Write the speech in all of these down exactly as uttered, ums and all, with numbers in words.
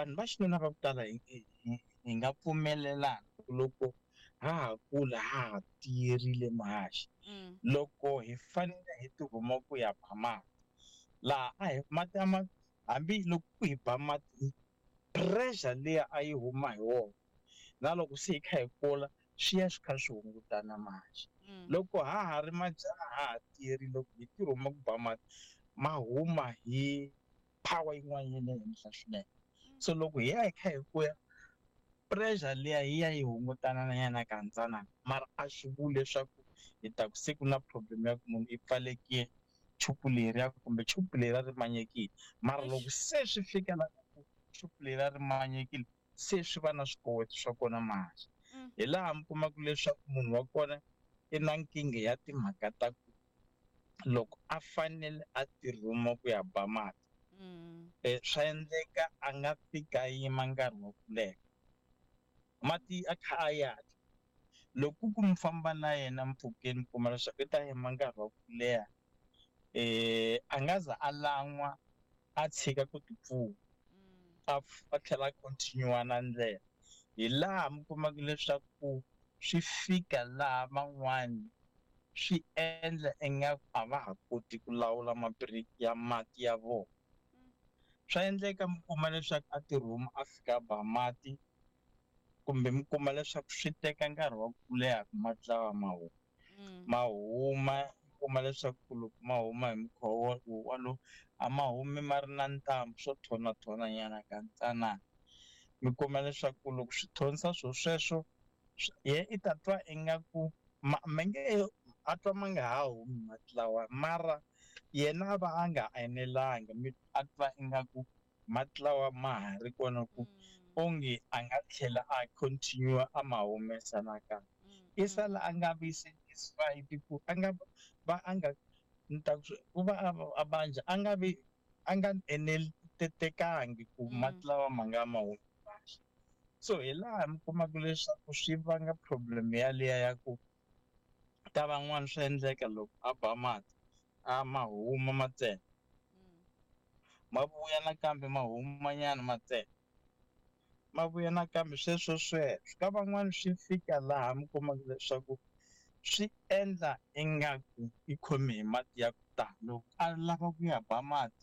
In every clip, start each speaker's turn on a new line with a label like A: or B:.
A: vanhu va xinuna va ku tala hi hi hi nga pfumelelana loko ha ha kula ha ha tiyerile mahaxi
B: Mm.
A: loko hi fanele hi ti huma ku ya ba mati laha a hi mati ma hambiloko hi ba mati pressure liya a yi huma hi wona na loko se hi kha hi kula swi ya swi kha swi hungutana mahaxi
B: Mm.
A: loko ha ha ri majaha ha ha tiyerile loko hi ti huma ku ba mati ma huma hi power yin'wana ya le henhla swinene so loko hi ya hi kha hi vuya pressure liya yi ya yi hungutana na yana ka ntsanana mara a swi vuli leswaku hi ta ku se ku na problem ya ku munhu i pfalekile chupu leriya kumbe chupu leriya ri manyekile mara loko se swi fika la ku chupu leriya ri manyekile se swi va na swikoweto swa kona mahaxi
B: Mm.
A: hi laha mi kumaka leswaku munhu wa kona i na nkingha ya timhaka ta ku loko a fanele a ti rhuma ku ya ba mati
B: Mm.
A: um swa endleka a nga fika a yima nkarhi wa ku leha mati a kha a ya loko ku mi famba na yena mpfhukeni mi kuma leswaku i ta yima nkarhi wa ku leha um a nga za a lan'wa a tshika ku ti pfuna
B: Mm.
A: a a tlhela a continue na ndlela hi laha mi kumaka leswaku swi fika laha van'wani swi endla ingaku a va ha koti ku lawula mabiriki ya mati ya vona swa endleka mi kuma leswaku a ti rhuma a fika a ba mati kumbe mi kuma leswaku swi teka nkarhi wa ku leha ku mati lawa ma huma
B: Mm.
A: ma huma mi kuma leswaku loko ma huma hi mukhuva wolowo a ma humi ma ri na ntambu swo thonathona nyana ka ntsanana mi kuma leswaku loko swi thonisa swo sweswo yehe i ta twa ingaku ma me nge a twa ma nga ha humi mati lawa mara yena a va a nga enelanga mi a twa ingaku mati lawa ma ha ri kona ku onge a nga tlhela a continue a ma humesa nakambe i sala a nga vi satisfied ku a nga va a nga ni ta ku u va a a vanja a nga vi a nga enelitetekangi ku mati lawa ma nga ma so hi laha mi kumaka leswaku swi vanga problem yaliya ya ku ka van'wani swa endleka loko a ba mati a ma huma ma tele ma vuya nakambe ma huma nyana ma tele ma vuya nakambe sweswo sweswo ka van'wani swi fika laha mi kumaka leswaku swi endla ingaku i khome hi mati ya ku tala loko a lava ku ya ba mati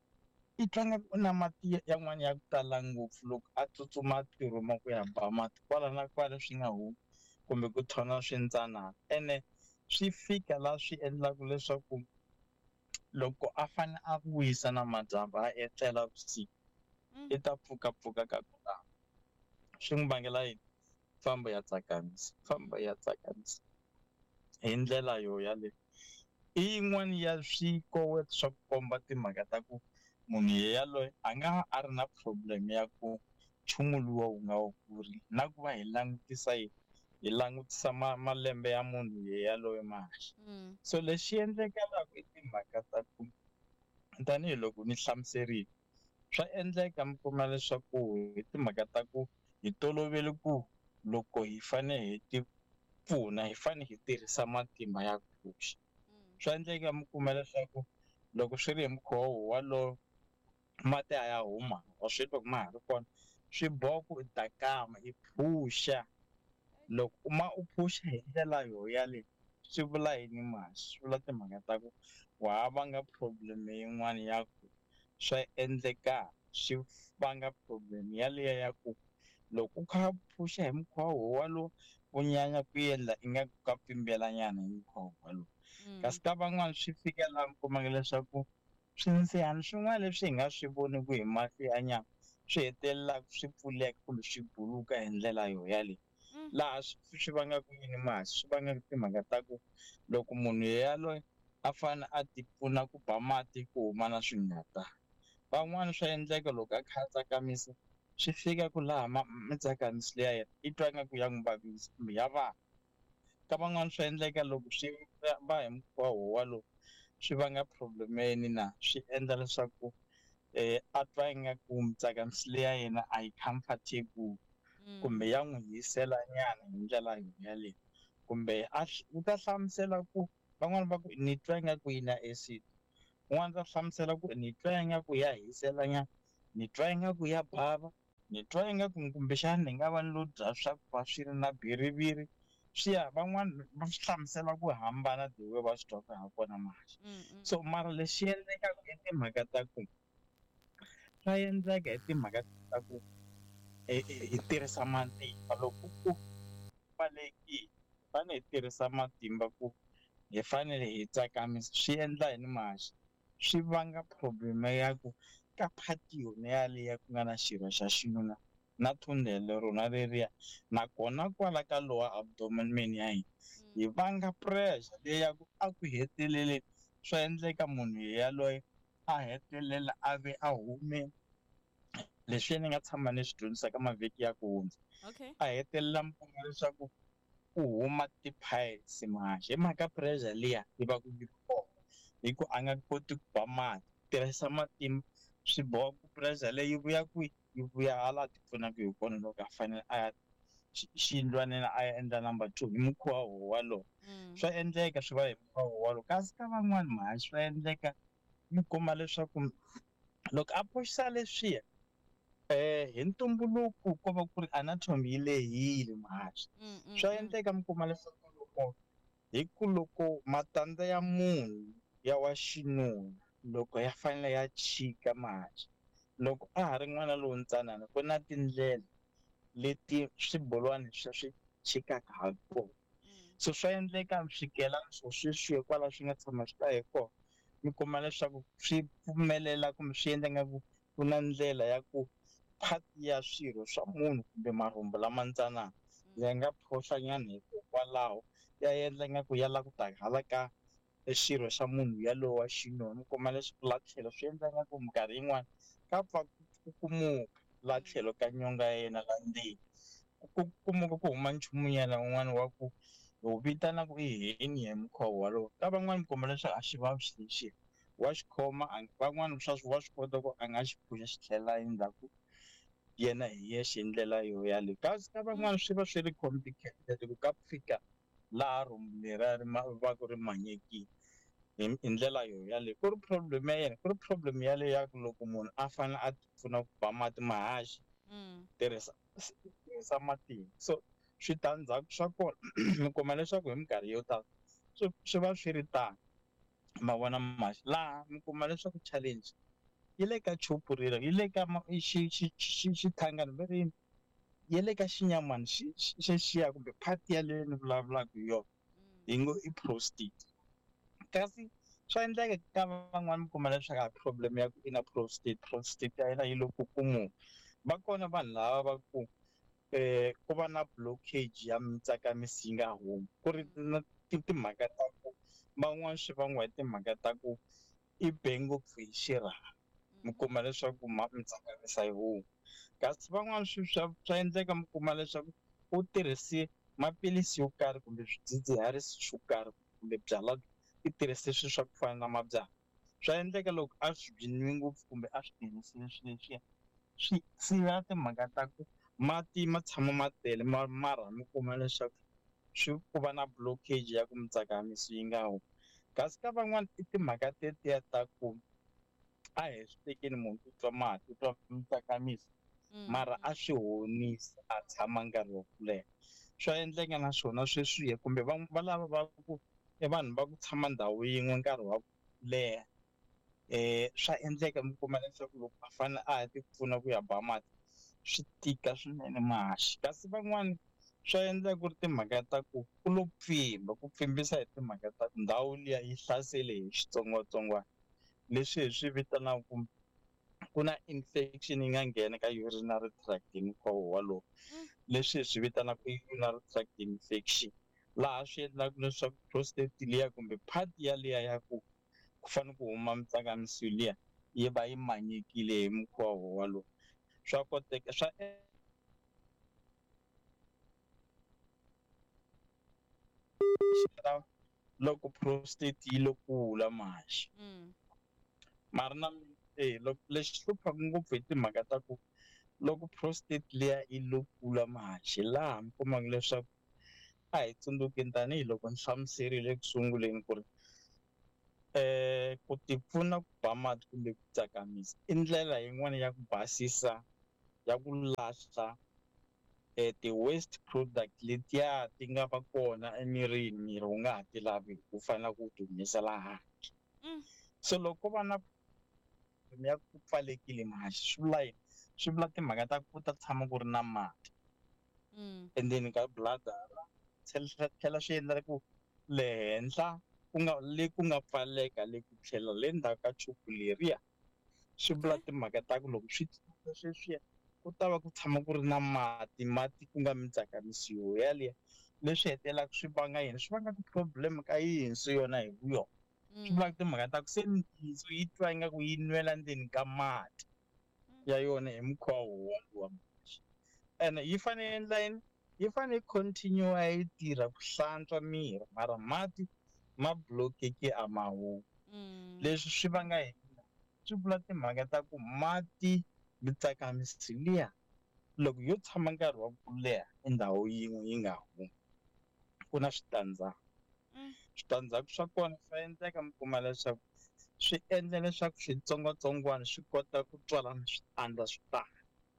A: i twa ngaku u na mati yan'wani ya ku tala ngopfu loko a tsutsuma a ti rhuma ku ya ba mati kwala na kwala swi nga humi kumbe ku thona swintsanana ene swi fika laha swi endlaku leswaku loko a fane a wisa namadyambu a etlela vusiku i ta pfukapfuka ka ku tala swi n'wi vangela yini famba ya tsakamisa famba ya tsakamisa hi ndlela yo yaleyo i yin'wani ya swikoweto swa ku komba timhaka ta ku munhu yaloye a nga a ri na problem ya ku nchumu luwa wu nga wu kuli na ku va hi langutisa hi hi langutisa ma malembe ya munhu yaloye mahaxi so lexi endlekalaka i timhaka ta ku tanihiloko ni hlamuserile swa endleka mi kuma leswaku hi timhaka ta ku hi tolovele ku loko hi fane hi ti pfuna hi fane hi tirhisa matimba ya ku pfuxa swa endleka mi kuma leswaku loko swi ri hi mukhuva wolowo mati a ya huma wa swi twa ku ma ha ri kona swi boha ku i dakama i phusha loko u ma u phusha hi ndlela yo yaleyo swi vula yini mahaxi swi vula timhaka ta ku wa ha vanga problem yin'wani ya ku swa endleka swi vanga problem yaliya ya ku loko u kha u phusha hi mukhuva wolowo u nyanya ku endla ingaku ka pfimbela nyana hi mukhuva wolowo kasi ka van'wani swi fika laha mi kumaka leswaku swindzihani swin'wana leswi hi nga swi voniku hi mahlo ya nyama swi hetelelaku swi pfuleka kumbe swi buluka hi ndlela yo yaleyo laha swi swi vangaku yini mahaxi swi vangaku timhaka ta ku loko munhu yaloye a fane a ti pfuna ku ba mati ku huma na swinyatana van'wani swa endleka loko a kha a tsakamisa swi fika ku laha ma mitsakamiso ya yena i twa ingaku ya n'wi vavisa kumbe ya vava ka van'wani swa endleka loko swi va hi mukhuva wolowo swi vanga problem ya yini na swi endla leswaku um a twa ingaku mitsakamiso leyi ya yena a yi comfortable kumbe ya n'wi hisela nyana hi ndlela yaleyo kumbe a u ta hlamusela ku van'wani va ku ni twa ingaku yi na acid un'wana ta hlamusela ku ni twa ingaku ya hisela nyana ni twa ingaku ya bava ni twa ingaku kumbexana ni nga va ni lo dya swakudya swi ri na biriviri swi ya van'wani va swi hlamusela ku hambana the way va swi twaka ha kona mhaxi
B: Mm, mm,
A: so mara lexi endlekaka i timhaka ta ku swa endleka hi timhaka ta ku hi hi- hi tirhisa matimba loko ku falekile hi fane hi tirhisa matimba ku hi fanele hi tsakamisa swi endla yini mhaxi swi vanga problem ya ku ka phati yona yaleyo ku nga na xirho xa xinuna na thundelo rona leriya nakona kwala ka lower abdomen ya hina hi vanga pressure leyi ya ku a ku heteleleni swa endleka munhu yaloye a hetelela a ve a hume leswi ni nga tshama ni swi dyondzisa ka mavhiki ya ku hundza
B: okay.
A: a hetelela mi kuma leswaku ku huma ti-piles mhaxi hi mhaka pressure liya yi va ku yi ri kona hi ku a nga koti ku ba mati tirhisa matimba swi boha ku pressure leyi yi vuya kwihi yi vuya hala ti pfunaka hi kona loko a fanele a ya xi- xiyindlwanini a ya endla number two hi mukhuva wo walowo
B: Mm.
A: swa endleka swi va hi mukhuva wo walowo kasi ka van'wani mhaxi swa endleka mi kuma leswaku loko a boxisa leswiya um hi ntumbuluko ko va ku ri anatomy yi lehile mhaxi
B: Mm, mm,
A: swa
B: mm.
A: endleka mi kuma leswaku loko hi ku loko matandza ya munhu ya wa xinuna loko ya fanele ya chika mhaxi loko a ha ri n'wana lowu ntsanana ku na tindlela leti swibolwana swa swi chikaka ha kona
B: Mm.
A: so swa endleka swikela swo sweswiya kwala swi nga tshama swi ta hi kona mi kuma leswaku swi pfumelela kumbe swi endla ngaku ku na ndlela ya ku phati ya swirho swa munhu kumbe marhumbu lama ntsanana ya nga phohlanyana hikokwalaho ya endla ngaku ya la ku ta hala ka e xirho xa munhu yaloye wa xinuna mi kuma leswaku la tlhelo swi endla ngaku minkarhi yin'wani ka pfa ku kukumuka la tlhelo ka nyonga ya yena la ndzeni ku kukumuka ku huma nchumunyana wun'wana wa ku hi wu vitana ku i hernia hi mukhuva wolowo ka van'wani mi kuma leswaku a xi vavi xilo lexiya wa xi khoma a van'wani swa wa swi kota ku a nga xi pfuxa xi tlhelela endzhaku yena hi yexe hi ndlela yo yaleyo kasi ka van'wani swi va swi ri complicated ku ka fika laha rhumbu leriya ri ma va ku ri manyekile hi hi ndlela yo yaleyo ku ri problem ya yena ku ri problem yaleyo ya ku loko munhu a fanele a ti pfuna ku ba mati mahaxi
B: Mm.
A: tirhisa tirhisa matimba so switandzhaku swa kona mi kuma leswaku hi minkarhi yo tala swi swi va swi ri tano ma vona mhaxi laha mi kuma leswaku challenge yi le ka chopu rero yi le ka ma xi xi xi xithangani va ri yini yi le ka xinyamani xi xi xexiya kumbe phati yaleyo ni vulavulaka hi yona hi ngo i prostate kasi swa endleka ka van'wani mi kuma leswaku a problem ya ku i na prostate prostate ya yena yi lo kukumuka va kona vanhu lava va ku um ku va na blockage ya mitsakamiso yi nga humi ku ri na ti timhaka ta ku van'wani swi vangiwa hi timhaka ta ku i be ngopfu hi xirhami mi kuma leswaku ma mitsakamiso a yi humi kasi van'wani swi swa swa endleka mi kuma leswaku u tirhise maphilisi yo karhi kumbe swidzidziharisi swo karhi kumbe byalwa i tirhise swilo swa ku fana na mabyalwa swa endleka loko a swi byi ngopfu kumbe a swi tirhisile swilo leswiya swi sivela timhaka ta ku mati ma tshama ma tele ma mara mi kuma leswaku swi ku va na blockage ya ku mitsakamiso yi nga humi kasi ka van'wani i timhaka tetiya ta ku a hi swi tekeni munhu u twa mati u twa mitsakamiso mara a swi honisa a tshama nkarhi wa ku leha swa endleka na swona sweswiya kumbe va va lava va ku i vanhu va ku tshama ndhawu yin'we nkarhi wa ku leha um swa endleka mi kuma leswaku loko a fanele a ya ti pfuna ku ya ba mati swi tika swinene mahaxi kasi van'wani swa endleka ku ri timhaka ta ku ku lo pfimba ku pfimbisa hi timhaka ta ku ndhawu liya yi hlasele hi xitsongwatsongwana leswi hi swi vitanaka ku ku na infection yi nga nghena ka urinary tract hi mukhuva wolowo leswi hi swi vitanaka urinary tract infection laha swi endlaka leswaku prostate liya kumbe phati yaliya ya ku ku fanele ku huma mitsakamiso liya yi va yi manyekile hi mukhuva wolowo swa koteka swa loko prostate yi lo kula mahaxi mara na eh loko lexi hluphaka ngopfu hi timhaka ta ku loko prostate liya yi lo kula mahaxi laha mi kumaka leswaku a hi tsundzukeni tanihiloko ni hlamuserile eku sunguleni ku ri um ku ti pfuna ku ba mati kumbe ku tsakamisa i ndlela yin'wana ya ku basisa ya ku lahla eh ti-waste product letiya ti nga va kona emirini miri wu nga ha ti lavi ku fanele ku ti humesela handle.
B: Mm.
A: So loko ko va na ya ku pfalekile mahaxi swi vula yini swi vula timhaka ta ku ta tshama ku ri na mati
B: Mm.
A: endzeni ka bladara tlhela tlhela swi endla ku le henhla ku nga le ku nga pfaleka le ku tlhela le ndzhaku ka chuku leriya swi vula
B: Okay.
A: timhaka ta ku loko swi sweswiya ku ta va ku tshama ku ri na mati mati ku nga mintsakamisiwo yaliya leswi hetelelaka swi vanga yini swi vanga ti-problem ka yinsu yona hi vu yona swi
B: Mm.
A: vulaka timhaka ta ku se yinsu yi twa ingaku yi nwela ndzeni ka mati ya yona hi mukhuva wolowo ene yi fanele endla yini yi fanele yi continue yi tirha ku hlantswa miri mara mati ma blokeki a ma humi
B: Mm.
A: leswi swi vanga yini swi vula timhaka ta ku mati mitsakamisi liya loko yo tshama nkarhi wa ku leha endhawu yin'we yi nga humi ku na switandzhaku
B: Mm.
A: switandzhaku swa kona swa endleka mi kuma leswaku swi endla leswaku switsongwatsongwana swi kota ku tswalana swi andza swi tala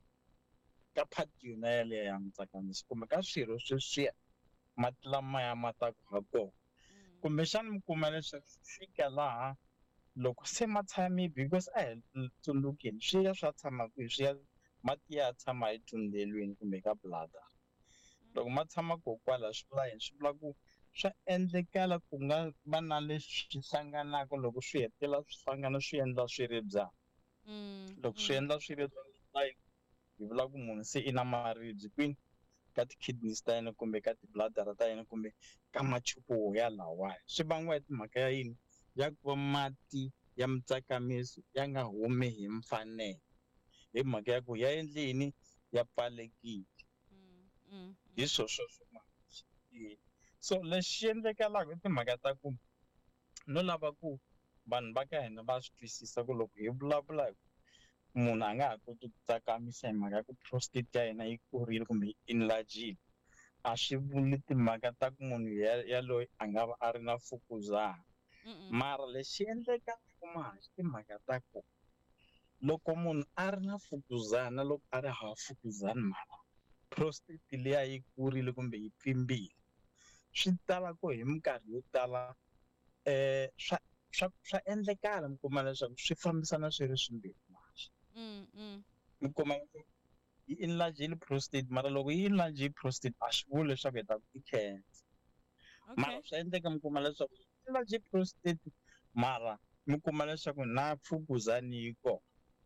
A: ka phati yona yaleyo ya mitsakamiso kumbe ka swirho sweswiya mati lamaya ma taku ha kona
B: Mm.
A: kumbexana mi kuma leswaku swi fika laha loko se ma tshame because a hi tsundzukeni swi ya swa tshama kwihi swi ya mati ya tshama etundzelweni kumbe ka bladder loko ma tshama ko kwala swi vula yini swi vula ku swa endlekala ku nga va na leswi hlanganaka loko swi hetela swi hlangana swi endla swiribyana
B: Mm.
A: loko swi endla swiribyana hi vula ku munhu se i na maribye kwini ka ti-kidneys ta yena kumbe ka tibladara ta yena kumbe ka machupu ya lawaya swi vangiwa hi timhaka ya yini ya ku va mati ya mitsakamiso ya nga humi hi mfanelo hi mhaka ya ku ya endle yini ya pfalekile
B: Mm. Mm.
A: hi swo swo swo so lexi endlekalaka i timhaka ta ku no lava ku vanhu va ka hina va swi twisisa ku loko hi vulavula hi munhu a nga ha koti ku tsakamisa hi mhaka ya ku prostate ya yena yi kurile kumbe yi enlargile a swi vuli timhaka ta ku munhu yaloye a nga va a ri na mfukuzana
B: Mm.
A: mara lexi endlekaka mahaxi timhaka ta ku loko munhu a ri na mfukuzana loko a ri hava mfukuzana mara prostate liya yi kurile kumbe yi pfimbile swi tala ku hi minkarhi yo tala eh swa swa swa endlekala mi kuma leswaku swi fambisana swi ri swimbirhi mahaxi
B: Mm. Mm.
A: mi kuma yi enlargile prostate mara loko yi enlarge prostate a swi vuli leswaku hi ta ku i cancer mara
B: Okay.
A: swi endleka mi kuma leswaku yi enlarge prostate mara mi kuma leswaku na mfukuzani yi kona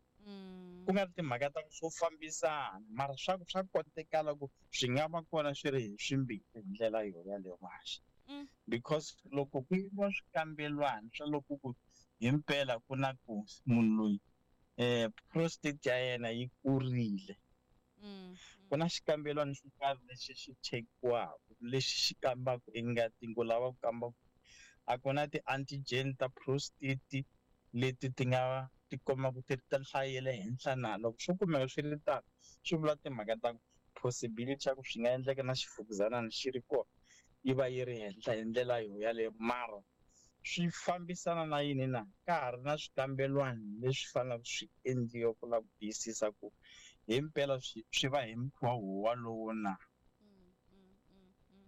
B: Mm.
A: ku nga ri timhaka ta ku swo fambisana mara swa swa kotekala ku swi nga va kona swi ri hi swimbirhi hi ndlela yo yaleyo mahaxi
B: Mm.
A: because loko ku yiva swikambelwana swa loko ku hi mpela ku na ku munhu loyi eh prostate ya yena yi kurile
B: Mm.
A: ku na xikambelwana xo karhi lexi xi chekiwaka lexi xi kambaka engatini ku lava ku kamba a ku na ti-antigen ta prostate leti ti nga ti kombaka ti ri ta nhlayo ya le henhla na loko swo kumeka swi ri tano swi vula timhaka ta possibility ya ku swi nga endleka na xifukuzana xi ri kona yi va yi ri henhla hi ndlela yo yaleyo mara swi fambisana na yini na ka ha ri na swikambelwana leswi faneleke swi endliwa ku lava ku tiyisisa ku hi mpela swi swi va hi mukhuva wolowo na
B: Mm. Mm. Mm.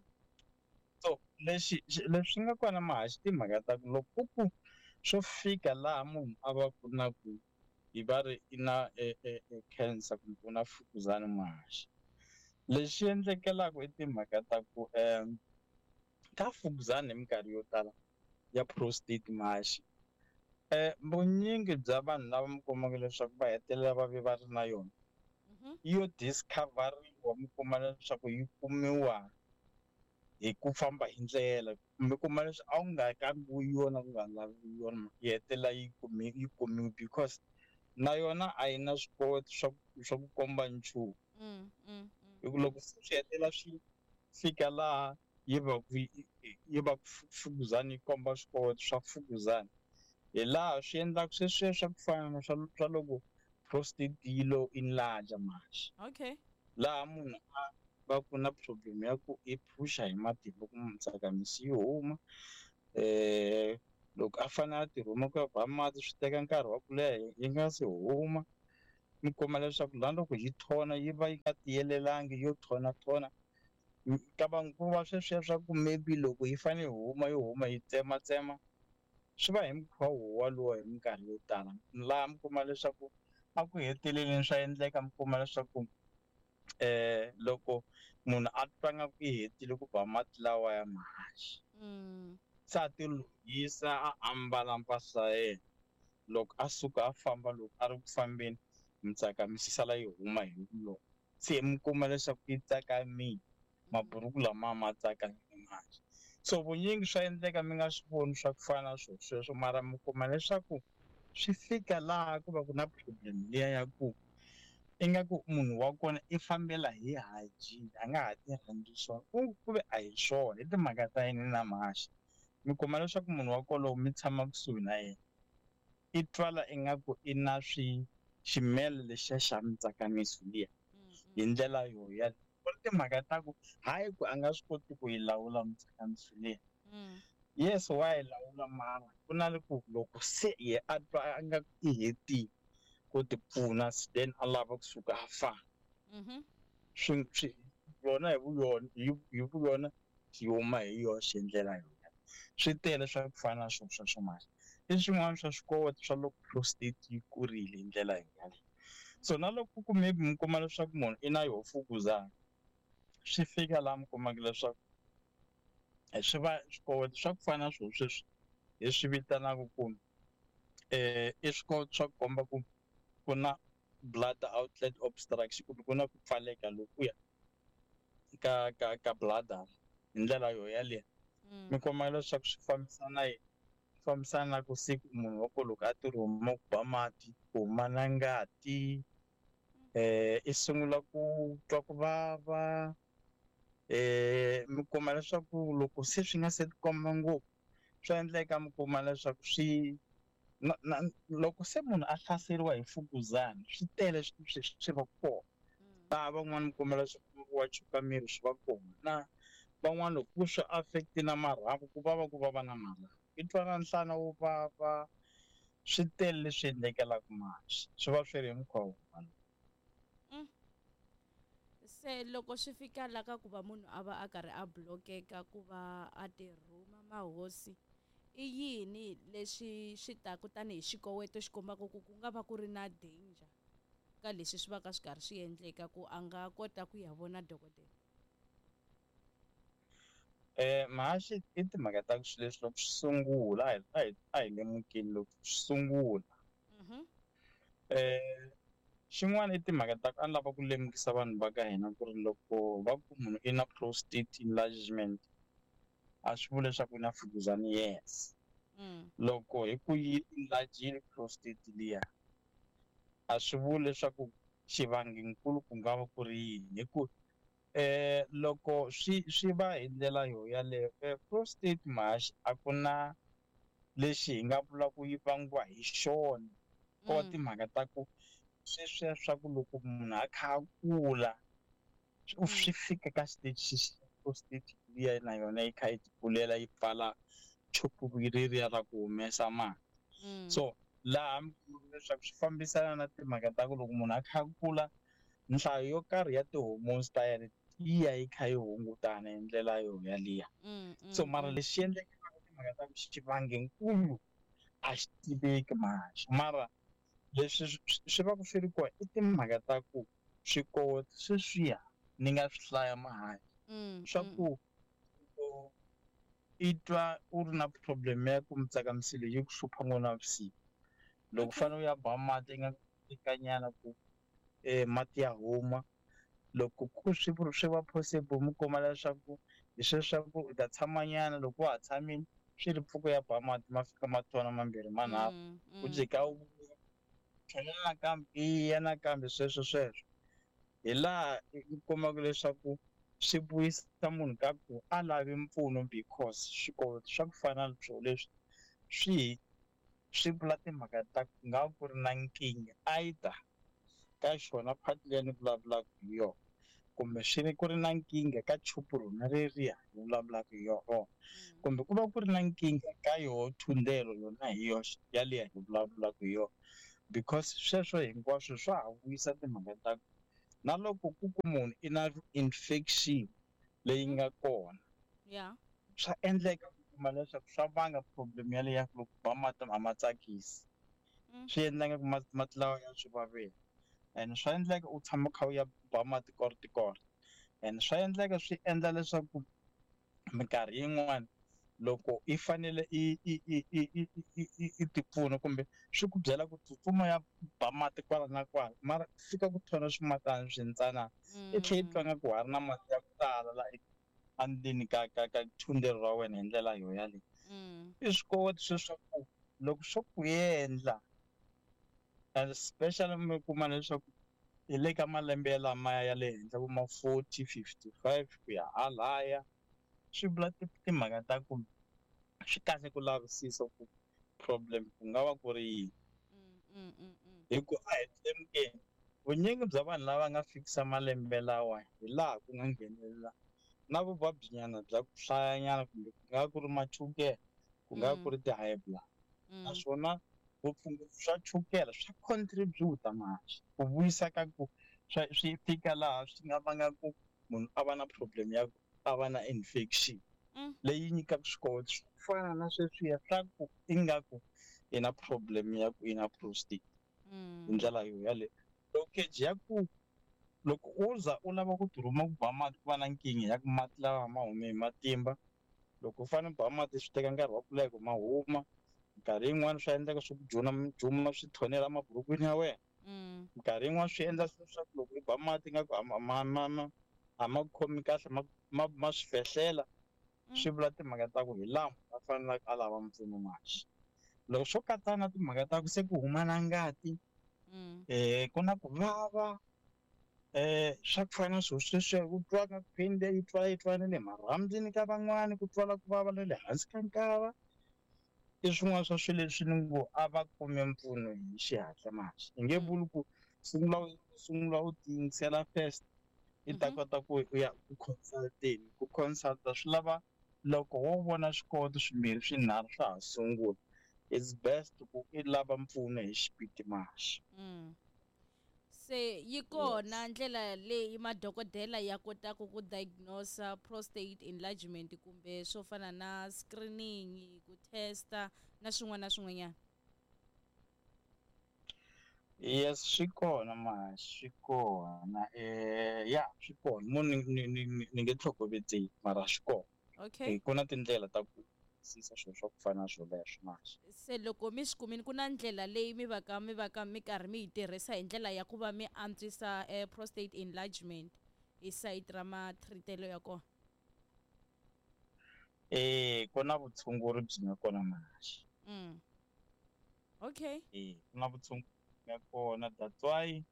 A: so leswi leswi nga kona mahaxi timhaka ta ku loko ku swo fika laha munhu a va ku na ku hi va ri i na e cancer kumbe ku na mfukuzana mahaxi lexi endlekelaka i timhaka ta ku um ka mfukuzana hi minkarhi yo tala ya prostate mahaxi um vunyingi bya vanhu lava mi kumaka leswaku va hetelela va ve va ri na yona
B: Mhm.
A: yo discover-riwa mi kuma leswaku yi kumiwa hi ku famba hi ndlela mi kuma leswi a wu nga kambiwi yona ku nga lavi yona yi hetelela yi kume yi kumiwe because na yona a yi na swikoweto swa swa ku komba nchumu
B: Mm. Mm.
A: hi ku loko swi hetelela swi fika laha yi va ku yi va mfukuzana yi komba swikoweto swa mfukuzana hi laha swi endlaka sweswiya swa ku fana na swa swa loko prostate yi lo enlarge mahaxi
B: Okay.
A: laha munhu a va ku na problem ya ku i phusha hi matimba ku mitsakamiso yi huma um loko a fanele a ti rhuma ku ya ba mati swi teka nkarhi wa ku leha yi nga se huma mi kuma leswaku laha loko yi thona yi va yi nga tiyelelangi yo thona thona ka manguva sweswiya swa ku maybe loko yi fane yi huma yi huma yi tsematsema swi va hi mukhuva wolowo hi minkarhi yo tala laha mi kuma leswaku a ku heteleleni swa endleka mi kuma leswaku um loko munhu a twa nga ku yi hetile ku ba mati lawa ya mahaxi se a ti lunghisa a ambala mpahla ya yena loko a suka a famba loko a ri ku fambeni mitsakamiso yi sala yi huma hi vuloko se mi kuma leswaku yi tsakamile maburuku lama ma tsakamile manje so vunyingi swa endleka mi nga swi voni swa ku fana na swilo sweswo mara mi kuma leswaku swi fika laha ku va ku na problem liya ya ku ingaku munhu wa kona i fambela hi hygiene a nga ha ti rhandzi swona ku ve a hi swona i timhaka ta yini na mahaxi mi kuma leswaku munhu wa kolowo mi tshama kusuhi na yena i twala ingaku i na swi ximelo lexiya xa mitsakamiso liya hi ndlela yo ya ku ri timhaka ta ku hayi ku a nga swi koti ku yi lawula mitsakamiso liya yes wa yi lawula mara ku na ku loko se ye a twa a nga i hetile ku ti pfuna then a lava kusuka a famba swi swi yona hi vuyona hi vuyona hi huma hi yoxe ndlela yona swi tele swa ku fana na swilo swa swimali i swin'wana swa swikoweto swa loko prostate yi kurile hi ndlela yin'wana so na loko ku maybe mi kuma leswaku munhu i na yoho mfukuzana swi fika laha mi kumaka leswaku swi va swikoweto swa ku fana na swilo sweswi hi swi vitanaka ku um i swikoweto swa ku komba ku ku na blood outlet obstruction kumbe ku na ku pfaleka lokuya ka ka ka bladder hi ndlela yo yaleyo mi kuma leswaku swi fambisana yi fambisana na ku siku munhu wa ku loko a ti rhuma ku ba mati ku huma na ngati um i sungula ku twa ku vava um mi kuma leswaku loko se swi nga se ti komba ngopfu swa endleka mi kuma leswaku swi na na loko se munhu a hlaseriwa hi mfukuzana swi tele swi swi va kona laha van'wani mi kuma leswaku wa chuka miri swi va kona na van'wani loko ku swi affect na marhambu ku vava ku vava na marhambu i twa na nhlana wo vava swi tele leswi endlekelaka manje swi va swi ri hi mukhuva wun'wana
B: se loko swi fika la ka ku va munhu a va a karhi a blokeka ku va a ti rhuma mahosi i yini leswi swi taku tanihi xikoweto xi kombaka ku ku nga va ku ri na danger ka leswi swi va ka swi karhi swi endleka ku a nga kota ku ya vona dokodela
A: um mahaxi i timhaka ta ku swilo leswi loko swi sungula a hi a hi a hi lemukini loko swi sungula um xin'wana i timhaka ta ku a ni lava ku lemukisa vanhu va ka hina ku ri loko va ku munhu i na prostate enlargement a swi vuli leswaku i na mfukuzana yes loko hi ku yi enlargile prostate liya a swi vuli leswaku xivangenkulu ku nga va ku ri yini hi ku um loko swi swi va hi ndlela yo yaleyo prostate mahaxi a ku na lexi hi nga vula ku yi vangiwa hi xona ko va timhaka ta ku sweswiya swa ku loko munhu a kha a kula swi fika ka stage prostate liya na yona yi kha yi ti pfulela yi pfala chopu reriya ra ku humesa mali so laha mi kuma leswaku swi fambisana na timhaka ta ku loko munhu a kha a kula nhlayo yo karhi ya ti-hormones ta yena yi ya yi kha yi hungutana hi ndlela yo yaliya so mara lexi endlekaka timhaka ta ku xivangenkulu a xi tiveki mahaxi mara leswi swi va ku swi ri kona i timhaka ta ku swikoweto sweswiya ni nga swi hlaya mahaxi swa ku i twa u ri na problem ya ku mitsakamiso leyi yi ku hlupha ngopfu navusiku loko u fanele u ya ba mati nga nyana ku um mati ya huma loko ku swi swi va possible mi kuma leswaku hi sweswaku u ta tshamanyana loko wa ha tshamile swi ri mpfhuka ya ba mati ma fika ma tona mambirhi manharhu u jika u tlhela nakambe i ya nakambe sweswo sweswo hi laha u kumaka leswaku swi vuyisa munhu ka ku a lavi mpfuno because swikoweto swa ku fana na swilo leswi swi swi vula timhaka ta ku nga ku ri na nkingha either ka xona part leyi ni vulavulaka hi yona kumbe swi ri ku ri na nkingha ka chopu rona leriya hi vulavulaka hi yona kumbe ku va ku ri na nkingha ka yoho thundelo yona hi yoxe yaliya hi vulavulaka hi yona because sweswo hinkwaswo swa ha vuyisa timhaka ta ku na loko ku ku munhu i na infection leyi nga kona
B: Yeah.
A: swa endleka ku kuma leswaku swa vanga problem yaleyo ya ku loko ba mati a ma tsakisi
B: Mm.
A: swi endleka ku mati mati lawa ya swi vavela and swa endleka u tshama u kha u ya ba mati kor tikor and swa endleka swi endla leswaku minkarhi yin'wani loko i fanele i i i i i i i i ti pfuna kumbe swi ku byela ku tsutsuma ya ba mati kwala na kwala mara fika ku thona swimatana swintsanana i tlhela i twa nga ku ha ri na mati ya ku tala la endzeni ka ka ka thundeni ra wena hi ndlela yo yaleyo
B: Mm.
A: i swikoweto sweswaku loko swo ku endla and especially mi kuma leswaku hi le ka malembe lamaya ya le henhla vo ma forty fifty-five ku ya halaya swi vula timhaka ta ku swi kahle ku lavisisa ku problem ku nga va ku ri yini
B: Mm. Mm. Mm. Mm.
A: hi ku a hi lemukeni vunyingi bya vanhu lava nga fikisa malembe lawa hi laha ku nga nghenelela na vuvabyinyana bya ku hlayanyana kumbe ku nga ku ri machukela ku nga ku ri ti-high blood
B: Mm.
A: naswona vutshunguri swa chukela swa contribute manje ku vuyisa ka ku swa swi fika laha swi nga vangaku munhu a va na problem ya ku a va na infection
B: Mm.
A: leyi nyikaka swikoweto swo fana na sweswiya swa ku ingaku i na problem ya ku i na prostate hi
B: Mm.
A: ndlela yo yaleyo blockage ya ku loko u za u lava ku tirhuma ku ba mati ku va na nkingha ya ku mati lawa ma hume hi matimba loko u fanele u ba mati swi teka nkarhi wa ku leha ku ma huma nkarhi yin'wani swi endleka swi ku juna juma swi thonela maburukwini ya wena
B: Mm.
A: nkarhi yin'wani swi endla leswaku loko i ba mati ingaku a ma ma ma ma a ma khomi kahle ma ma ma swi fehlela swi vula timhaka ta ku hi laha a faneleke a lava mpfuno manje loko swo katsa na timhaka ta ku se ku huma na ngati
B: Mm.
A: um ku na ku vava um swa ku fana na swilo sweswiya ku twa nga pain leyi twa yi twa na le marhambyini ka van'wani ku twala ku vava na le hansi ka nkava i swin'wana swa swilo leswi ni ngo a va kume mpfuno hi xihatla manje hi nge vuli ku sungula u sungula u tiyingisela first i ta kota ku u ya ku consult-eni ku consult-a swi lava loko wo vona swikoweto swimbirhi swinharhu swa ha sungula it's best ku i lava mpfuno hi xipidi manje
B: Mm. Se yi kona ndlela leyi madokodela ya kotaka ku diagnosa prostate enlargement kumbe swo fana na screening ku testa na swin'wana na swin'wanyana
A: yes swi kona manje swi kona um ya swi kona mo ni ni ni ni ni nge tlhokovetseli mara swi kona
B: okay
A: ku na tindlela ta ku twisisa swilo swa ku fana na swoleswo manje
B: se loko mi swi kumini ku na ndlela leyi mi va ka mi va ka mi karhi mi yi tirhisa hi ndlela ya ku va mi antswisa eh, prostate enlargement hi sayiti ra matreatelo ya kona
A: um ku na vutshunguri byi nga kona manje
B: mm. okay
A: um ku na vutshunguri byi nga kona that's why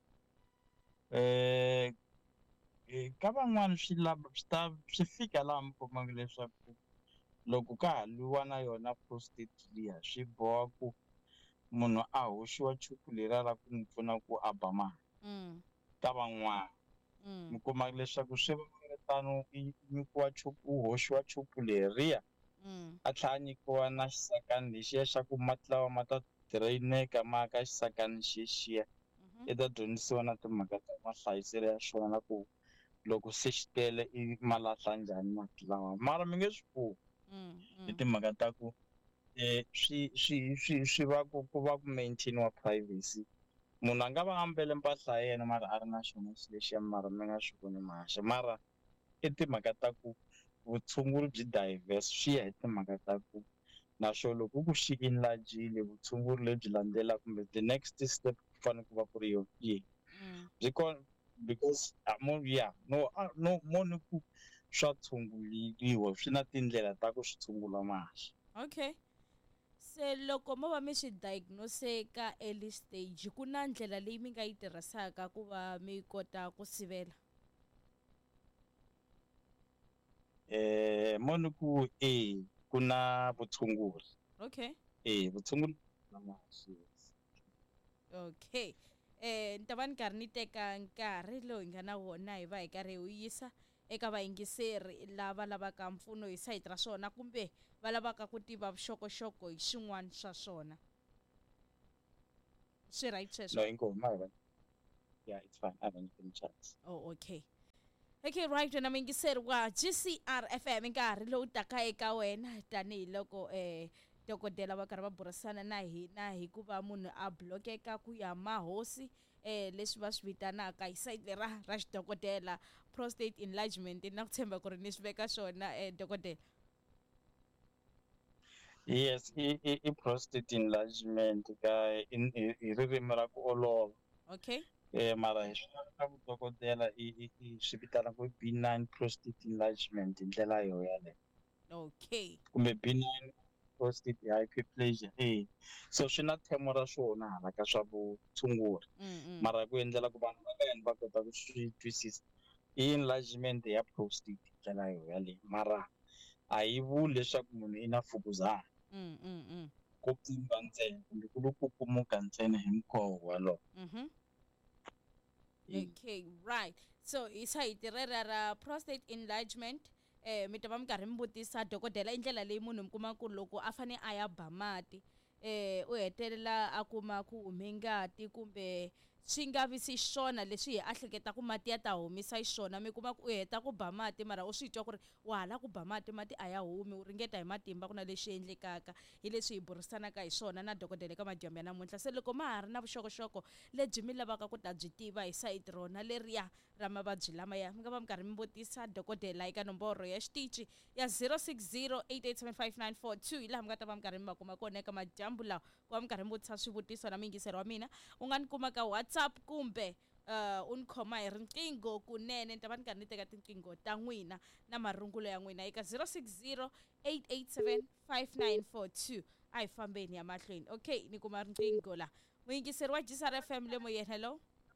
A: um ka van'wani swi lava swi ta swi fika laha mi kumaka leswaku loko ka ha lwiwa na yona prostate liya swi boha ku munhu a hoxiwa chuku leriya ra ku n'wi pfuna ku a ba mati
B: mm.
A: ka van'wana
B: Mm.
A: mi kuma leswaku swi va tano i nyikiwa chuku u hoxiwa chuku leriya
B: Mm.
A: a tlhela a nyikiwa na xisakani lexiya xa ku mati lawa ma ta drain-eka ma ya ka xisakani xexiya
B: Mhm.
A: i ta dyondzisiwa na timhaka ta mahlayiselo ya swona na ku loko se xi tele i ma lahla njhani mati lawa mara mi nge swi pfuki
B: Mm.
A: hi
B: Mm.
A: timhaka ta ku um swi swi swi swi va ku ku va ku maintain-iwa privacy munhu a nga va a mbele mpahla ya yena mara a ri na xona xi lexiya mara mi nga swi voni mahlo mara i timhaka ta ku vutshunguri byi diverse swi ya hi timhaka ta ku naswona loko ku xi enlarge-ile vutshunguri lebyi landzelaka kumbe the next step ku fanele ku va ku ri yo yihi
B: Mm.
A: byi kona because a mo ya no a no mo ni ku swa tshunguriwa swi na tindlela ta ku swi tshungula manje
B: okay se loko mo va mi swi diagnose ka early stage ku na ndlela leyi mi nga yi tirhisaka ku va mi kota ku sivela
A: um mo ni ku e ku na vutshunguri
B: okay
A: e vutshunguri na manje
B: okay eh ni ta va ni karhi ni teka nkarhi lowu hi nga na wona hi va hi karhi hi wu yisa eka vayingiseri lava lavaka mpfuno hi sayiti ra swona kumbe va lavaka ku tiva vuxokoxoko hi xin'wana xa swona swi right sweswo?
A: No, inkomo hayi. Yeah, it's fine. I haven't been chance.
B: Oh, okay. Okay, right, wena mingiseri wa G C R F M nkarhi lowu taka eka wena tanihiloko eh dokodela va karhi va burisana na hina hikuva munhu a blokeka ku ya mahosi eh leswi va swi vitanaka hi side ra ra xidokotela prostate enlargement na ku tshemba ku ri ni swi veka swona eh dokodela.
A: Yes, i i i prostate enlargement ka in i ririmi ra ku olova.
B: Okay.
A: Eh mara hi swa vudokodela i i swi vitana ku benign prostate enlargement hi ndlela yo yaleyo.
B: Okay.
A: Kumbe benign prostate hyperplasia eh so swi na themo ra swona hala ka swa vutshunguri mara ku endlela ku vanhu va le va kota ku swi twisisa i enlargement ya prostate hi ndlela yo yaleyo mara a yi vuli leswaku munhu i na mfukuzana.
B: Mm mm mm.
A: Ku pfimba ntsena kumbe ku lo kukumuka ntsena hi mukhovo walowo.
B: Mhm. Okay, right. So isayiti rera ra prostate enlargement eh mi ta va mi karhi mi vutisa dokodela indlela leyi munhu mi kuma ku loko a fane a ya ba mati eh u hetelela a kuma ku hume ngati kumbe swi nga vi si xona leswi hi ahleketa ku mati ya ta humisa xona mi kuma ku u heta ku ba mati mara u swi twa ku ri wa hala ku ba mati mati a ya humi u ringeta hi matimba ku na leswi endlekaka hi leswi hi burisanaka hi swona na dokodela eka madyambu ya namuntlha se loko ma ha ri na vuxokoxoko lebyi mi lavaka ku ta byi tiva hi sayiti rona leriya ra mavabyi lamaya mi nga va mi karhi mi vutisa dokodela eka nomboro ya xitichi ya zero six zero eight eight seven five nine four two hi laha mi nga ta va mi karhi mi va kuma kona eka madyambu lawa ku va mi karhi mi vutisa swivutiso na muyingiseri wa mina u nga ni kuma ka WhatsApp kumbe uh un khoma hi riqingho kunene ni ta va ni karhi ni teka tinqingho ta n'wina na marungulo ya n'wina eka zero six zero eight eight seven five nine four two a hi fambeni ya mahlweni. Okay, ni kuma riqingho la muyingiseri wa G C R F M le moyeni. Hello,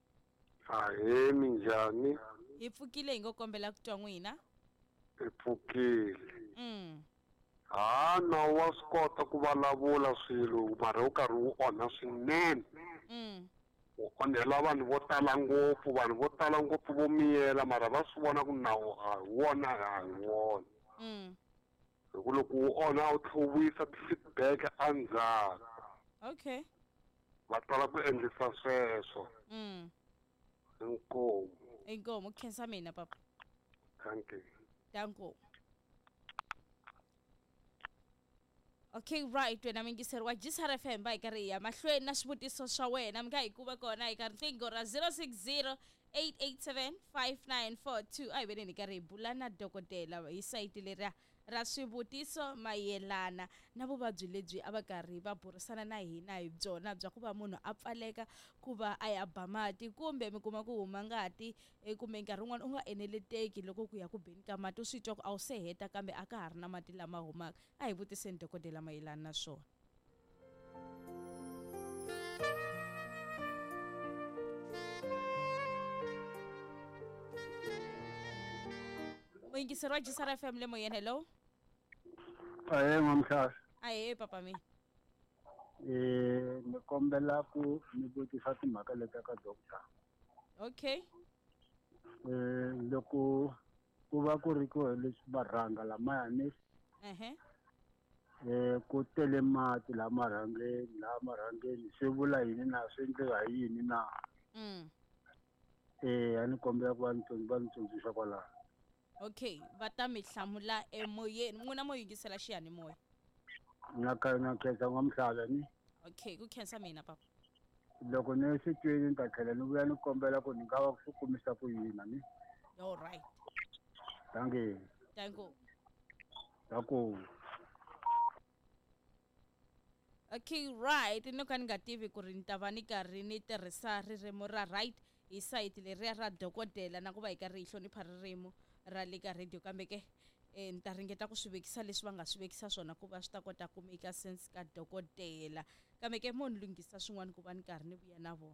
C: Ahee minjhani?
B: hi pfukile hi ngo kombela ku twa n'wina.
C: Hi pfukile.
B: Mm.
C: Ah na wa swi kota ku vulavula swilo mara u karhi u onha swinene.
B: Mm.
C: U onhela vanhu vo tala ngopfu vanhu vo tala ngopfu vo miyela mara va swi vona ku nawu a hi wona a hi wona.
B: Mm.
C: Hi ku loko u onha u tlhela u vuyisa ti-feedback endzhaku.
B: Okay.
C: Va tala ku endlisa sweswo.
B: Mm.
C: Inkomu.
B: Inkomo khensa mina papa.
C: Thank you.
B: Danko. Okay, right, wena mingiseri wa G C R F M ba hi karhi ya mahlweni na swivutiso swa wena mi nga hi kuva kona eka riqingho ra zero six zero eight eight seven five nine four two a hi veneni hi karhi hi bula na dokodela hi sayiti leriya ra swivutiso mayelana na vuvabyi lebyi a va karhi va burisana na hina hi byona bya ku va munhu a pfaleka ku va a ya ba mati kumbe mi kuma ku huma ngati kumbe nkarhi wun'wana u nga eneleteki loko ku ya ku beni ka mati u swi twa ku a wu se heta kambe a ka ha ri na mati lama humaka. A hi vutiseni dokodela mayelana na swona. muyingiseri wa G C R F M le moyeni. Hello.
C: Ahee mamhlasa.
B: Ahee papa mi.
C: Eh ni kombela ku ni vutisa timhaka leti ka doctor.
B: Okay.
C: Eh loko ku va ku ri ku leswi va rhanga lamayani
B: ehe
C: eh ku tele mati la marhangeni la marhangeni swi vula yini na swi endleka yini na.
B: Mm.
C: Eh a ni kombela ku va ni va ni tsundzuxa kwalaho.
B: Okay, va ta mi hlamula emoyeni n'wina mo yingisela xiyanimoya.
C: Na ka na khensa n'wamhlala ni.
B: Okay, ku khensa mina papa.
C: Loko ni swi twini ni ta tlhela ni vuya ni kombela ku ni nga va ku kumisa ku yina ni.
B: All right.
C: Thank you.
B: Thank you.
C: Thank you.
B: Okay, right, no ka ni nga tivi ku ri ni ta va ni karhi ni tirhisa ririmi ra right hi sayiti leriya ra dokodela na ku va hi karhi hi hlonipha ririmi ra le ka radio kambe ke eh ni ta ringeta ku swi vekisa leswi va nga swi vekisa swona ku va swi ta kota ku make sense ka dokodela kambe ke mo ni lunghisa swin'wana ku va ni karhi ni vuya na vona.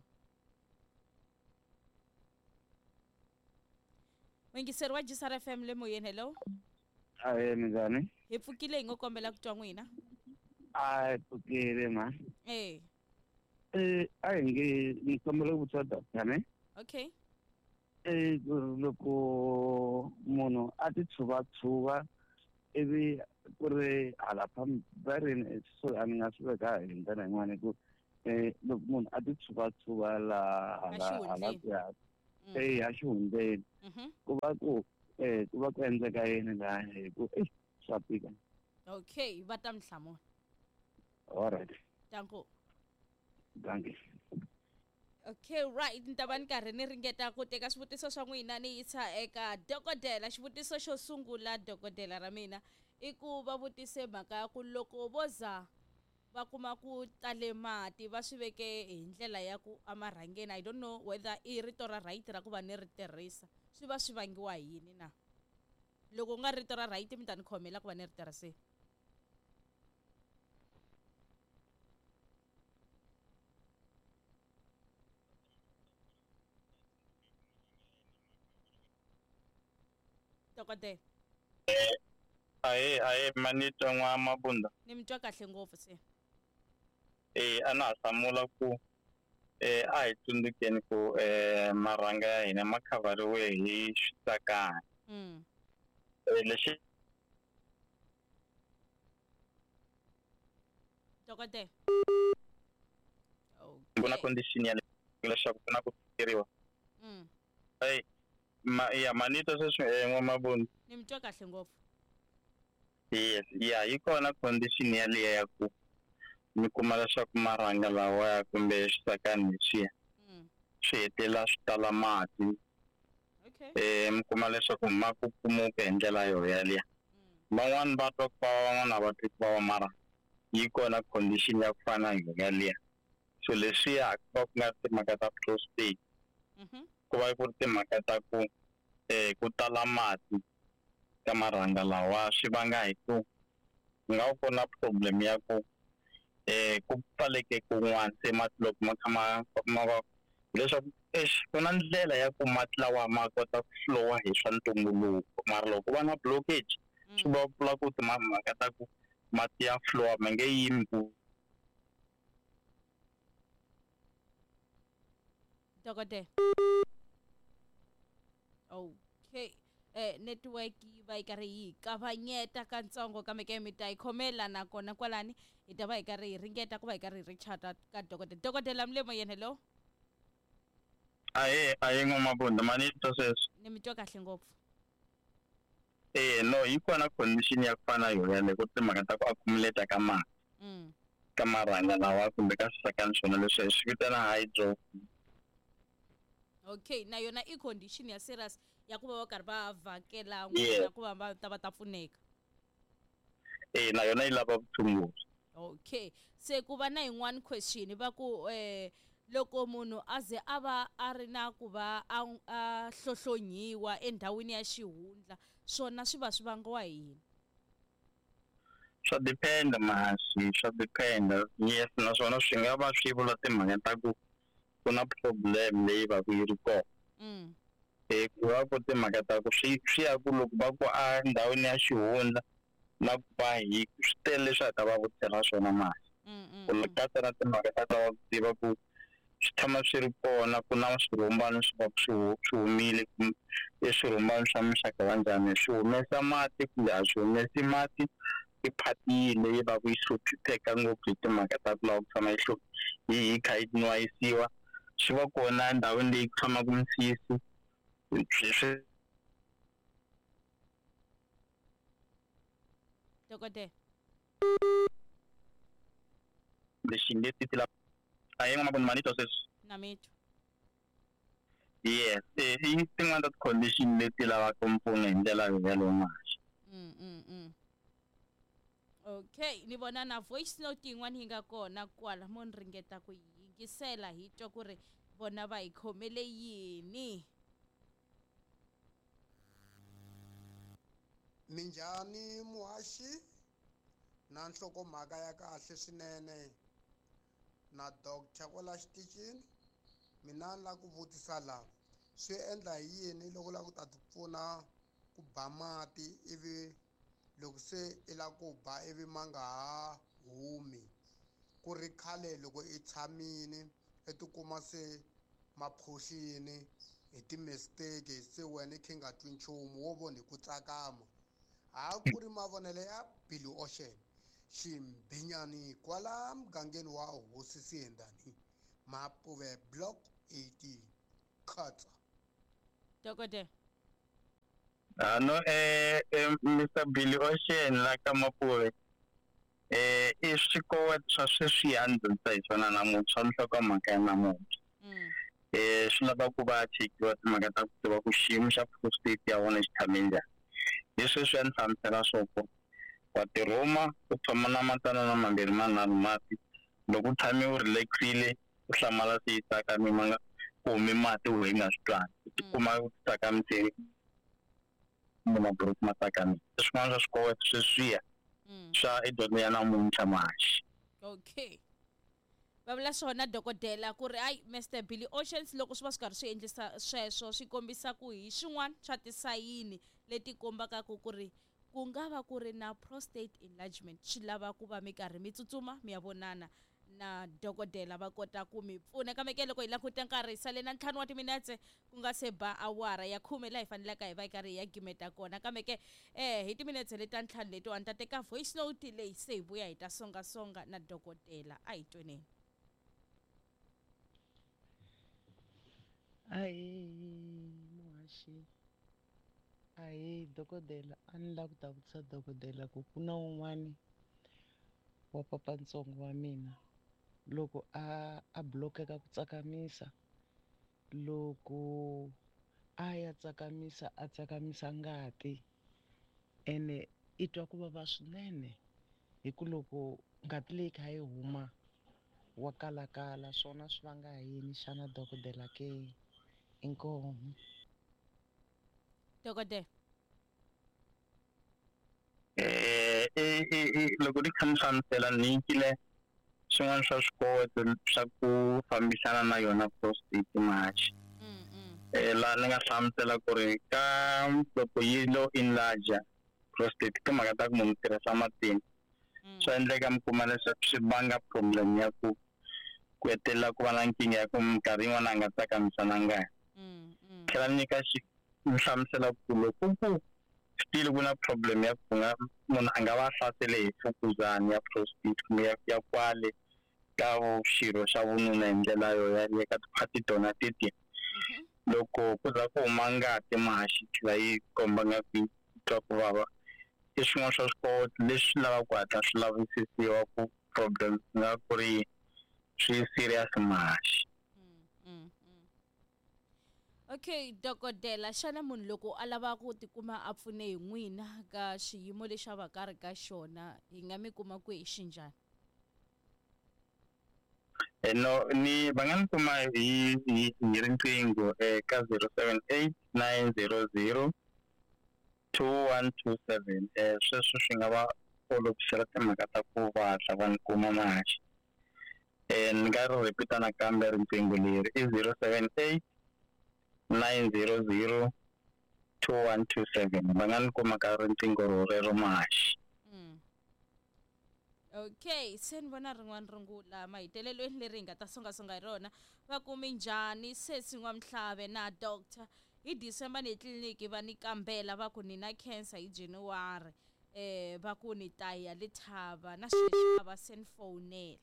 B: Muyingiseri wa G C R F M le moyeni. Hello.
D: Ahee minjhani?
B: Hi pfukile hi ngo kombela ku twa n'wina.
D: A hi pfukile ma.
B: Eh.
D: Eh a hi nge ni kombela ku vutisa doctor ne?
B: Okay.
D: Eh loko munhu a ti tshuvatsuva ivi ku ri hala phambili so a ni nga swi veka hi ndlela yin'wana ku eh loko munhu a ti tshuvatsuva laha hala hala kuya eh a xihundleni ku va ku eh ku va ku endleka yini laha hi ku eh swa tika.
B: Okay, va ta mi hlamula.
D: All right.
B: Danko.
D: Danke.
B: Okay, right. Ni ta va ni karhi ni ringeta ku teka swivutiso swa n'wina ni yisa eka dokodela. Xivutiso xo sungula dokodela ra mina i ku va vutise mhaka ya ku loko vo za va kuma ku tale mati va swi veke hi ndlela ya ku amarhangeni. I don't know whether i rito ra right ra ku va ni ri tirhisa. Swi va swi vangiwa hi yini na? Loko nga rito ra right mi ta ni khomela ku va ni ri tirhisini. Dokodela.
A: Ahe ahe Manito n'wa Mabunda.
B: Ni mi twa kahle ngopfu se.
A: Eh a na hlamula ku eh a hi tsundzukeni ku eh marhanga ya hina ma khavariwe hi switsakani.
B: Mm.
A: Lexi
B: Dokodela.
A: ku na condition ya leswaku ku na ku tikeriwa.
B: Mm.
A: Hey ma ya Manito sweswi n'wa Mabunda.
B: Ni mi twa kahle ngopfu.
A: Yes, ya yi kona condition ya liya ya ku mi kuma leswaku marhanga lawa kumbe switsakani leswiya swi hetelela swi tala mati.
B: Okay.
A: Eh mi kuma leswaku ma ku kumuka hi ndlela yo yaliya. Van'wani va twa ku vava van'wana va twa ku vava mara yi kona condition ya ku fana hi yaliya. So leswiya ku va ku nga timhaka ta prostate. Ku va ku ri timhaka ta ku eh ku tala mati ka marhanga lawa swi vanga hi ku nga ku na problem ya ku eh ku pfaleke kun'wana se mati loko ma kha ma ma va leswaku exi ku na ndlela ya ku mati lawa ma kota ku flowa hi swa ntumbuluko mara loko va na blockage swi va vula ku timhaka ta ku mati ya flowa ma nge yimi ku.
B: Dokodela. Okay. Eh network yi va yi karhi yi kavanyeta katsongo kambe ke mi ta yi khomela nakona kwalani hi ta va hi karhi hi ringeta ku va hi karhi hi richata ka dokodela. Dokodela mi le moyeni hello?
A: Ahe ahe n'wa Mabunda Manito sweswo.
B: Ni mi twa kahle ngopfu.
A: Eh no yi kona condition ya ku fana yo yale ku timhaka ta ku accumulate ka mati.
B: Mm.
A: Ka marhanga lawa kumbe ka switsakani swona leswi hi swi vitana hydro.
B: Okay, na yona i condition ya serious ya ku va va karhi va vhakela n'wina ku va va ta va ta pfuneka.
A: Eh na yona yi lava vutshunguri.
B: Okay, se ku va na yin'wana question va ku eh loko munhu a ze a va a ri na ku va a hlohlonyiwa endhawini ya xihundla swona swi va swi vangiwa hi yini?
A: Swa depend masi swa depend yes naswona swi nga va swi vula timhaka ta ku ku na problem leyi va ku yi ri kona.
B: Mm.
A: Eh ku va ku timhaka ta ku swi swi ya ku loko va ku a ndhawini ya xihundla na ku va hi swi tele leswi a ta va vutsela swona masi. Ku katsa na timhaka ta ku tiva ku swi tshama swi ri kona ku na swirhumbana swi va swi swi humile eswirhumbana swa muxaka wa njhani swi humesa mati kumbe a swi humesi mati i phati leyi va ku yi hlupheka ngopfu hi timhaka ta ku lava ku tshama yi hi hi kha yi nwayisiwa swi va kona endhawini leyi ku tshamaka misisi swi.
B: Dokodela.
A: Lexi nge ti la ahe n'wa Mabunda Manito sweswo.
B: Na mito.
A: Yes eh i tin'wana ta condition leti lavaka mpfuno hi ndlela yo yaleyo masi.
B: Mm mm mm. Okay, ni vona na voice note yin'wana yi nga kona kwala mo ni ringeta ku yingisela hi twa ku ri vona va hi khomele yini.
E: Minjhani muhaxi na nhlokomhaka ya kahle swinene na doctor kwala xitichini mina ni la ku vutisa laha swi endla hi yini loko la ku ta ti pfuna ku ba mati ivi loko se i la ku ba ivi ma nga ha humi ku ri khale loko i tshamini i tikuma se ma phuxini hi ti-mistake se wena i khe nga twi nchumu wo vona hi ku tsakama ha ku ri mavonele ya Billy Ocean Ximbinyani kwala mugangeni wa Hosi Siyendani Mapuve block eighteen Khatsa.
B: Dokodela.
A: Ah no eh, eh Mister Billy Ocean la ka Mapuve eh i swikoweto swa sweswi handle hi swona namuntlha nhloko mhaka ya namuntlha. Eh swi lava ku va chekiwa timhaka ta ku tiva ku xiyimo xa prostate ya vona xi tshame njhani. Leswi swi endla hlamusela swoko wa tirhuma u tshama na matana mambirhi manharhu mati loko u tshame u relaxile u hlamala swi yisaka mimanga ku humi mati u hi nga swi twani u kuma u tsakamisile munhu bro matsakami swin'wana swa swikoweto sweswiya swa edyondzo ya namuntlha maxi.
B: Okay, va vula swona dokodela ku ri ai Mister Billy Oceans loko swi va swi karhi swi endlisa sweswo swi kombisa ku hi xin'wana xa tisayini leti kombaka ku ku ri ku nga va ku ri na prostate enlargement swi lava ku va mi karhi mi tsutsuma mi ya vonana na dokodela va kota ku mi pfuna kambe loko hi languta nkarhi sale na ntlhanu wa timinetse ku nga se ba awara ya khume la hi fanelaka hi va hi karhi hi ya gimeta kona kambe ke eh hi timinetse leti ta ntlhanu letiwani ta teka voice note leyi se hi vuya hi ta songasonga na dokodela a hi tweneni.
F: Ai muhaxi ai dokodela a ni lava ku ta vutisa dokodela ku ku na un'wani wa papantsongo wa mina loko a a blokeka ku tsakamisa loko a ya tsakamisa a tsakamisa ngati ene i twa ku vava swinene hi ku loko ngati leyi kha yi huma wa kalakala swona swi vanga yini xana dokodela ke inkomo
B: dokodela.
A: Eh eh loko di kha hlamusela ni nyikile swin'wana swa swikoweto swa ku fambisana na yona prostate maxi. Eh la ni nga hlamusela ku ri ka loko yi lo enlarge prostate ka mhaka ta ku munhu tirhisa matimba swi endleka mi kuma leswaku swi vanga problem ya ku ku hetelela ku va na nkingha ya ku minkarhi yin'wana a nga tsakamisana ngati. Tlhela ni nyika xi hlamusela ku loko ku still ku na problem ya ku nga munhu a nga va hlasele hi mfukuzana ya prostate kumbe ya ya kwale ka xirho xa vununa hi ndlela yo ya ka tiphati tona teti loko ku za ku huma ngati maxi tlhela yi komba nga ku twa ku vava i swin'wana swa swikoweto leswi lavaka ku hatla swi lavisisiwa ku problem nga ku ri swi serious maxi.
B: Okay dokodela xana munhu loko a lava ku tikuma a pfune hi n'wina ka xiyimo lexi a va karhi ka xona hi nga mi kuma ku hi xinjhani?
A: Eh no ni va nga ni kuma hi hi riqingho eka zero seven eight nine zero zero two one two seven eh sweswo swi nga va olovisela timhaka ta ku va hatla va ni kuma maxi. Eh ni nga ri repeat nakambe riqingho leri i zero seven eight nine zero zero two one two seven va nga ni kuma ka riqingho rero maxi.
B: Okay se ni vona rin'wana rungula mahitelelweni leri hi nga ta songasonga hi rona va kumi njhani sesi N'wamhlave na doctor hi December ni tliliniki va ni kambela va ku ni na cancer hi January eh va ku ni ta ya le Thaba na sweswi va se ni fonela.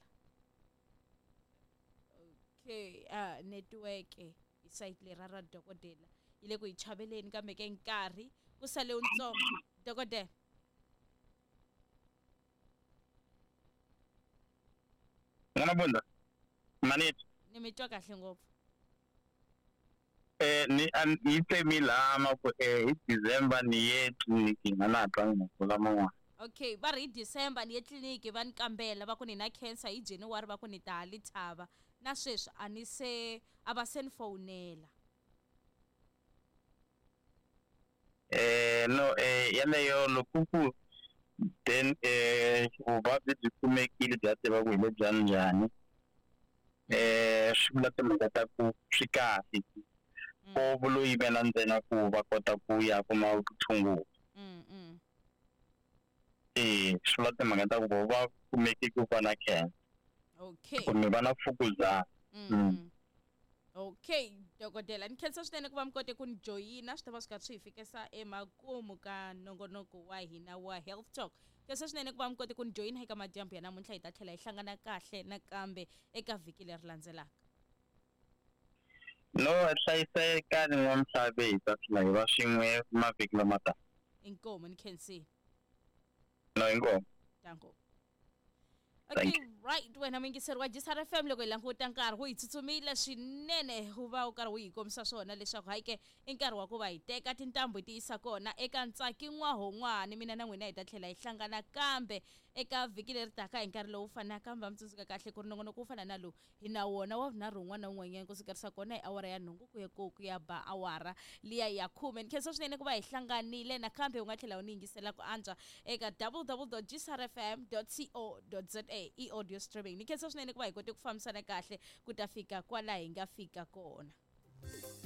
B: Okay ah network site lera ra dokodela ile ku hi chaveleni kambe ke nkarhi ku sale untsongo dokodela.
A: Ngwana bunda maneti
B: ni mi twa kahle ngopfu.
A: eh ni an yitse milama ku eh hi December ni ye tliliniki ngana twa ngopfula man'wana.
B: Okay va ri hi December ni ye tliliniki va ni kambela va ku ni na cancer hi January va ku ni ta le Thaba na sweswi a ni se a va se ni fonela.
A: Eh no eh yaleyo loko ku then eh vuvabyi byi kumekile bya tiva ku hi le bya njhani eh swi vula timhaka ta ku swi kahle ko vulo yimela ntsena ku va kota ku ya kuma vutshunguri. Eh swi vula timhaka ta ku va kumeke ku va na cancer.
B: Okay
A: kumbe va na mfukuzana.
B: Okay, dokodela, ni khensa swinene ku va mi kote ku ni joyina swi ta va swi kha swi hi fikisa emakumu ka nongonoko wa hina wa Health Talk. Khensa swinene ku va mi kote ku ni joyina eka madyambu ya namuntlha hi ta tlhela hi hlangana kahle nakambe eka vhiki leri landzelaka.
A: No, hlayisekani n'wamusave hi ta tlhela hi va swin'we mavhiki lama taka.
B: Inkomo ni khensile.
A: No, inkomo.
B: Danko. Okay, right, wena mingiseri wa Jisara F M loko hi languta nkarhi wu hi tsutsumile swinene wu va wu karhi wu hi kombisa swona leswaku hayi ke i nkarhi wa ku va hi teka tintambu ti yisa kona eka ntsaki n'wahon'wana. Mina na n'wina hi ta tlhela hi hlangana kambe eka vhiki leri taka hi nkarhi lowu fanaka kambe va mi tsundzuka kahle ku ri nongonoko wu fana na lowu hi na wona wa vunharhu wun'wana na wun'wanyana ku sukerisa kona hi awara ya nhungu ku ya ku ku ya ba awara liya ya khume. Ni khensa swinene ku va hi hlanganile nakambe u nga tlhela u ni yingisela ku antswa eka w w w dot jisara f m dot co dot za i audio streaming. Ni khensa swinene ku va hi kote ku fambisana kahle ku ta fika kwala hi nga fika kona.